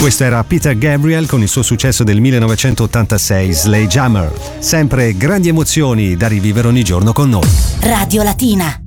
Questo era Peter Gabriel con il suo successo del 1986, Sledgehammer. Sempre grandi emozioni da rivivere ogni giorno con noi. Radio Latina.